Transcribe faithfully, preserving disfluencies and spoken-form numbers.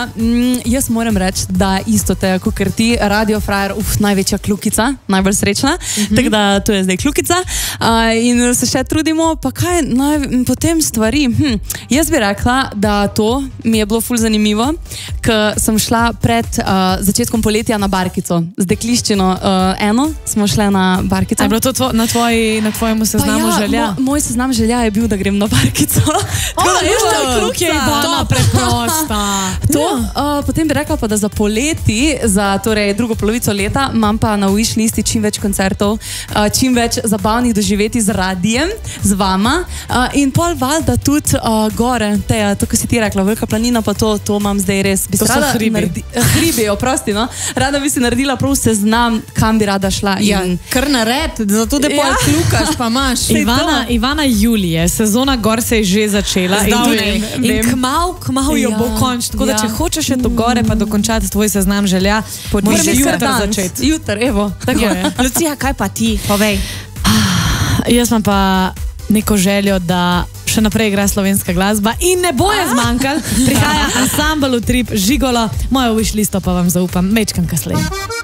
Ja, mm, jaz moram reči, da isto te, kot ti, Radio Frajer, uf, največja kljukica, najbolj srečna, mm-hmm. tako da to je zdaj kljukica uh, in se še trudimo, pa kaj naj, potem stvari. Hm, jaz bi rekla, da to mi je bilo ful zanimivo, ker sem šla pred uh, začetkom poletja na barkico, z dekliščino uh, eno, smo šle na barkico. Je bilo to tvo, na, tvoji, na tvojemu seznamu ja, želja? Mo, moj seznam želja je bil, da grem na barkico. O, evo, kljuki je Ivana preprosta. To, uh, potem bi rekla pa, da za poleti, za torej, drugo polovico leta, imam pa na wish listi čim več koncertov, uh, čim več zabavnih doživeti z radijem, z vama uh, in pol valjda tudi uh, gore, teja, to, ko si ti rekla, Velika planina, pa to, to imam zdaj res. Bi to so hribi. Naredi, hribi, oprosti, no. Rada bi si naredila prav seznam, kam bi rada šla. Ja, in... kar nared, zato da Ja. pol kljukaš, pa imaš. Ivana, Ivana Julije, sezona gor se je že začela. Zdaj, in, in, in kmal, kmal jo Ja, bo konč. Tako da, ja. če hočeš še to gore, pa dokončati tvoj seznam želja, moraš jutri začeti. Jutr, evo. Tako je. Lucija, kaj pa ti? Povej. Jaz imam pa neko željo, da še naprej igra slovenska glasba in ne bo je zmanjkal. Prihaja ansambel Utrip, Žigolo, mojo wish listo pa vam zaupam, mečkam kasneje.